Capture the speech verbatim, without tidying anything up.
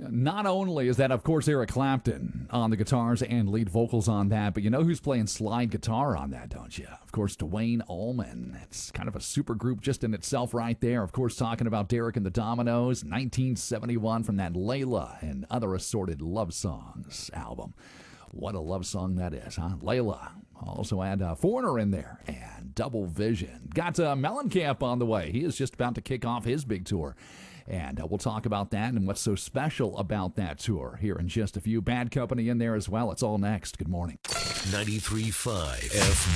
not only is that, of course, Eric Clapton on the guitars and lead vocals on that, but you know who's playing slide guitar on that, don't you? Of course, Dwayne Allman. It's kind of a super group just in itself right there. Of course, talking about Derek and the Dominoes, nineteen seventy-one from that Layla and Other Assorted Love Songs album. What a love song that is, huh? Layla. Also had uh, Foreigner in there and Double Vision. Got uh, Mellencamp on the way. He is just about to kick off his big tour. And uh, we'll talk about that and what's so special about that tour here in just a few. Bad Company in there as well. It's all next. Good morning. ninety-three point five F